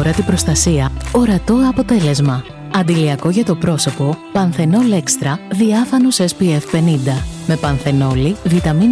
αόρατη προστασία, ορατό αποτέλεσμα. Αντιλιακό για το πρόσωπο, Πανθενόλ Extra, διάφανος SPF 50. Με πανθενόλη, βιταμίνη